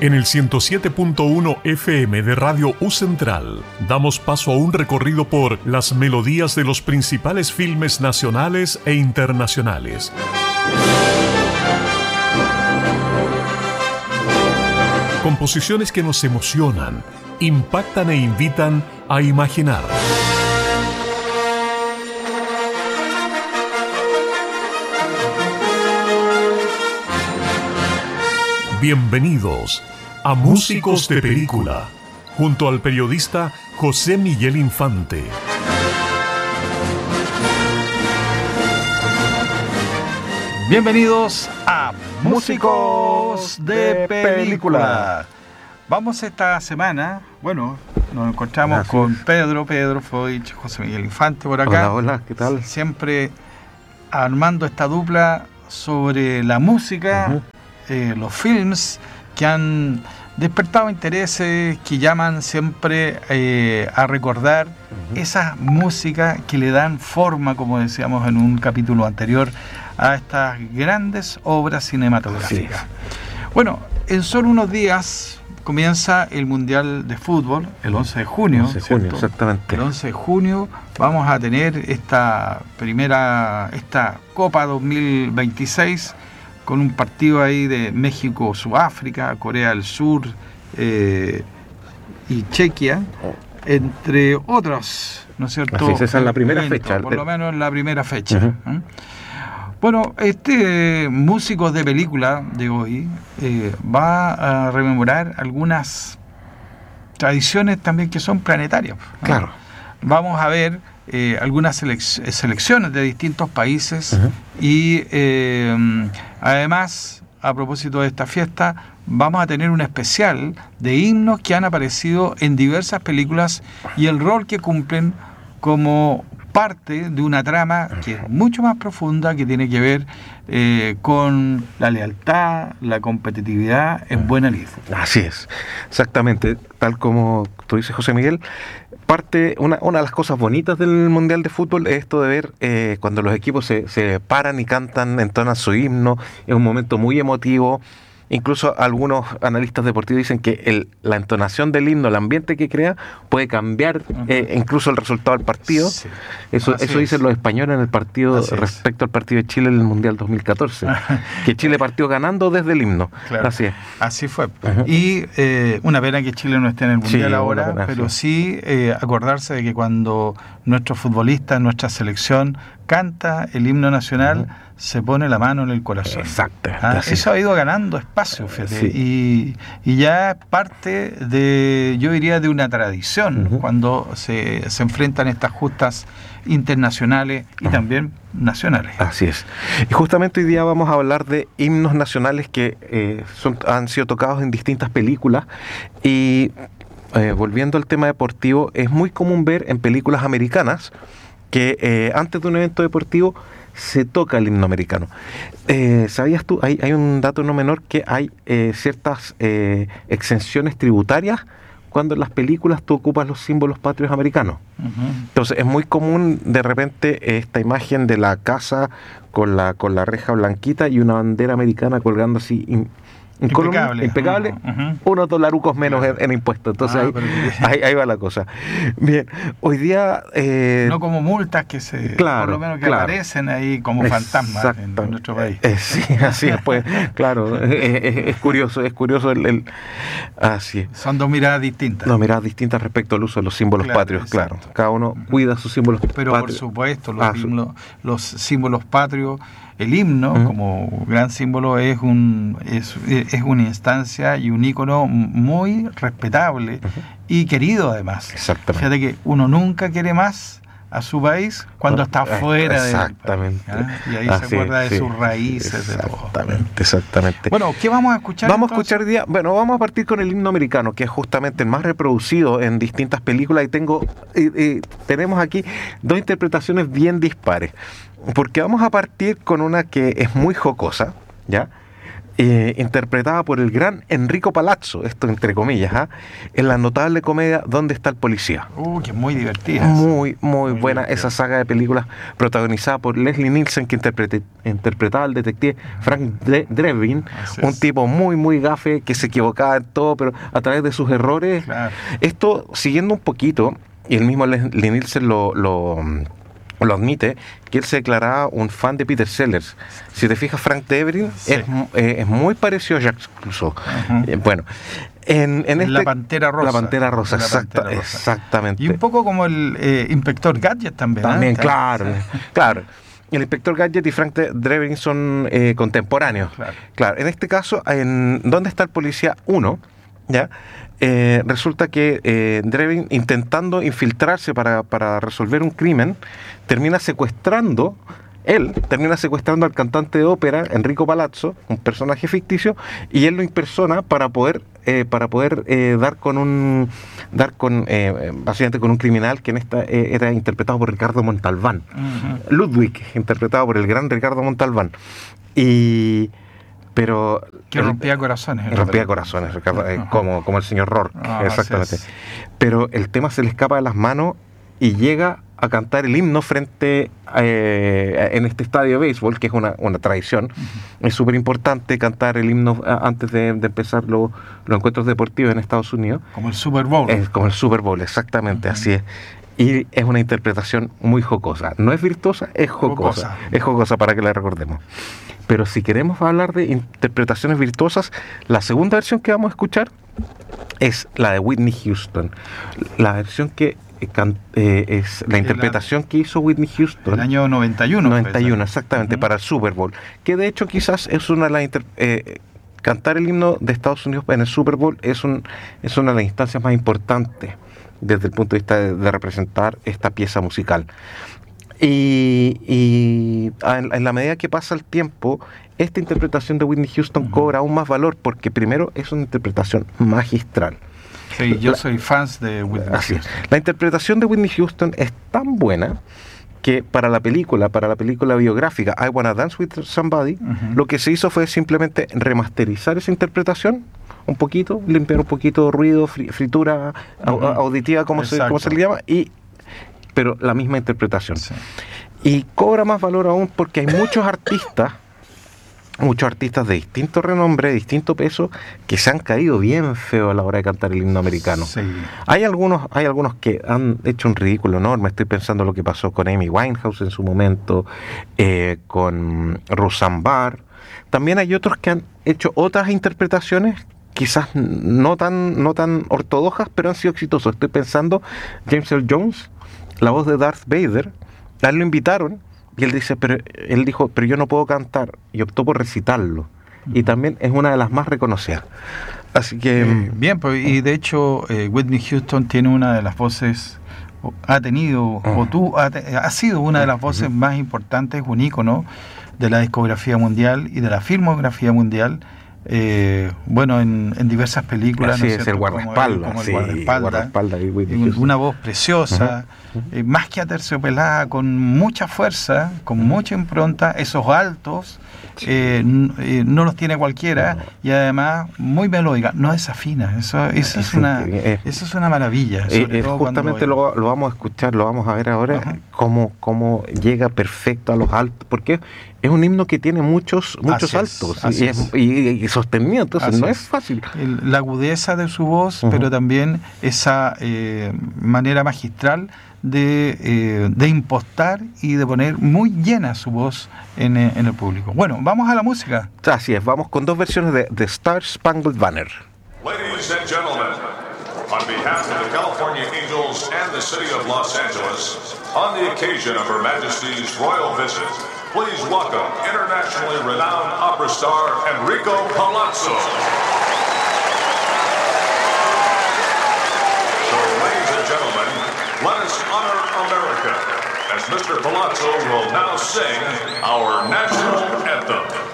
En el 107.1 FM de Radio U Central, damos paso a un recorrido por las melodías de los principales filmes nacionales e internacionales. Composiciones que nos emocionan, impactan e invitan a imaginar. Bienvenidos a Músicos de Película, junto al periodista José Miguel Infante. Bienvenidos a Músicos de Película. Vamos esta semana, nos encontramos con Pedro Foich, José Miguel Infante por acá. Hola, ¿qué tal? Siempre armando esta dupla sobre la música, los films que han despertado intereses, que llaman siempre a recordar esa música que le dan forma, como decíamos en un capítulo anterior, a estas grandes obras cinematográficas. Sí. Bueno, en solo unos días comienza el Mundial de Fútbol, el 11 de junio. 11 de junio, exactamente. El 11 de junio vamos a tener esta Copa 2026 con un partido ahí de México, Sudáfrica, Corea del Sur y Chequia, entre otros, ¿no es cierto? Así es, esa es la primera fecha. Por lo menos la primera fecha. Bueno, Músicos de Película de hoy va a rememorar algunas tradiciones también que son planetarias. Claro. Vamos a ver algunas selecciones de distintos países y además, a propósito de esta fiesta, vamos a tener un especial de himnos que han aparecido en diversas películas y el rol que cumplen como parte de una trama que es mucho más profunda, que tiene que ver con la lealtad, la competitividad en buena lid. Así es, exactamente, tal como tú dices, José Miguel. Una de las cosas bonitas del Mundial de Fútbol es esto de ver cuando los equipos se paran y cantan, entonan su himno. Es un momento muy emotivo. Incluso algunos analistas deportivos dicen que la entonación del himno, el ambiente que crea, puede cambiar incluso el resultado del partido. Sí. Eso dicen los españoles en el partido respecto al partido de Chile en el Mundial 2014. Que Chile partió ganando desde el himno. Claro. Así fue. Y una pena que Chile no esté en el Mundial ahora, pero sí acordarse de que cuando nuestros futbolistas, nuestra selección canta el himno nacional, se pone la mano en el corazón. Exacto. Eso ha ido ganando espacio, fíjate, y ya es parte de, yo diría, de una tradición cuando se enfrentan estas justas internacionales y también nacionales. Así es. Y justamente hoy día vamos a hablar de himnos nacionales que han sido tocados en distintas películas y volviendo al tema deportivo, es muy común ver en películas americanas que antes de un evento deportivo se toca el himno americano. ¿Sabías tú? Hay un dato no menor, que hay ciertas exenciones tributarias cuando en las películas tú ocupas los símbolos patrios americanos. Entonces es muy común de repente esta imagen de la casa con la reja blanquita y una bandera americana colgando así impecable, unos dolarucos menos en impuestos. Entonces ahí va la cosa. Bien, hoy día no como multas que por lo menos que aparecen ahí como fantasmas en nuestro país. Sí, así es, pues, claro, es curioso así. Son dos miradas distintas. Dos miradas distintas respecto al uso de los símbolos patrios, exacto. Claro. Cada uno cuida sus símbolos patrios. Pero por supuesto, los símbolos patrios, el himno como gran símbolo es una instancia y un ícono muy respetable y querido además. Exactamente. Fíjate que uno nunca quiere más a su país cuando está fuera de él. Y ahí se acuerda de sus raíces. Exactamente. Bueno, ¿qué vamos a escuchar? Vamos a escuchar hoy día, vamos a partir con el himno americano, que es justamente el más reproducido en distintas películas, y tenemos aquí dos interpretaciones bien dispares, porque vamos a partir con una que es muy jocosa, ¿ya? interpretada por el gran Enrico Palazzo, esto entre comillas, en la notable comedia ¿Dónde está el policía? Que es muy divertida. Muy buena esa saga de películas, protagonizada por Leslie Nielsen, que interpretaba al detective Frank Drebin, un tipo muy gafe, que se equivocaba en todo, pero a través de sus errores. Claro. Esto, siguiendo un poquito, y el mismo Leslie Nielsen lo admite, que él se declaraba un fan de Peter Sellers. Si te fijas, Frank Drebin es muy parecido a Jacques Clouseau. Bueno, en La Pantera Rosa. La Pantera Rosa, exactamente. Y un poco como el Inspector Gadget también. También, claro. El Inspector Gadget y Frank Drebin son contemporáneos. Claro. En este caso, en ¿Dónde está el policía 1? ¿Ya? Resulta que Drebin, intentando infiltrarse para resolver un crimen, termina secuestrando al cantante de ópera Enrico Palazzo, un personaje ficticio, y él lo impersona para poder básicamente con un criminal que en esta era interpretado por Ricardo Montalbán. Ludwig, interpretado por el gran Ricardo Montalbán. Pero que rompía corazones. Ricardo, como el señor Rourke, exactamente. Pero el tema se le escapa de las manos y llega a cantar el himno en este estadio de béisbol, que es una tradición. Es súper importante cantar el himno antes de empezar los encuentros deportivos en Estados Unidos. Como el Super Bowl. Como el Super Bowl, exactamente, así es. Y es una interpretación muy jocosa. No es virtuosa, es jocosa. Es jocosa para que la recordemos. Pero si queremos hablar de interpretaciones virtuosas, la segunda versión que vamos a escuchar es la de Whitney Houston. La versión que es la interpretación que hizo Whitney Houston. El año 91. 91, exactamente, para el Super Bowl. Que de hecho quizás es una de las... cantar el himno de Estados Unidos en el Super Bowl es una de las instancias más importantes desde el punto de vista de representar esta pieza musical. Y en la medida que pasa el tiempo, esta interpretación de Whitney Houston cobra aún más valor, porque primero es una interpretación magistral. Sí, yo soy fan de Whitney Houston. La interpretación de Whitney Houston es tan buena que para la película biográfica I Wanna Dance With Somebody, lo que se hizo fue simplemente remasterizar esa interpretación un poquito, limpiar un poquito de ruido, fritura auditiva, como se le llama, pero la misma interpretación. Sí. Y cobra más valor aún porque hay muchos artistas de distinto renombre, de distinto peso, que se han caído bien feo a la hora de cantar el himno americano. Sí. Hay algunos que han hecho un ridículo enorme. Estoy pensando lo que pasó con Amy Winehouse en su momento, con Roseanne Barr. También hay otros que han hecho otras interpretaciones, quizás no tan ortodoxas, pero han sido exitosos. Estoy pensando James Earl Jones, la voz de Darth Vader. A él lo invitaron y él dijo, pero yo no puedo cantar, y optó por recitarlo. Y también es una de las más reconocidas. Así que bien, pues, y de hecho Whitney Houston tiene una de las voces, ha sido una de las voces más importantes, un ícono de la discografía mundial y de la filmografía mundial. En diversas películas. Así es, el guardaespaldas. Una voz preciosa, más que aterciopelada, con mucha fuerza, con mucha impronta, esos altos, no los tiene cualquiera, y además muy melódica, no desafina. Eso es una maravilla. Justamente lo vamos a escuchar, lo vamos a ver ahora, cómo llega perfecto a los altos, porque es un himno que tiene muchos altos y sostenido, entonces no es fácil. La agudeza de su voz, pero también esa manera magistral de impostar y de poner muy llena su voz en el público. Bueno, vamos a la música. Así es, vamos con dos versiones de The Star Spangled Banner. Ladies and gentlemen, on behalf of the California Angels and the City of Los Angeles, on the occasion of Her Majesty's royal visit, please welcome internationally renowned opera star Enrico Palazzo. So, ladies and gentlemen, let us honor America as Mr. Palazzo will now sing our national anthem.